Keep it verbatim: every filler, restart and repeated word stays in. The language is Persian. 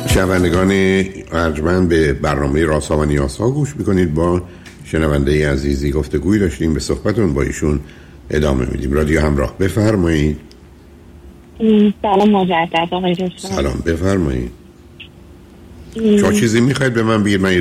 شنوندگان ارجمند به برنامه رازها و نیازها گوش میکنید. با شنونده عزیزی گفتگوی داشتیم، به صحبتون با ایشون ادامه میدیم. رادیو همراه، بفرمایید. سلام مجدد آقای دکتر. سلام، بفرمایید. شما چیزی میخواید به من بگید؟ من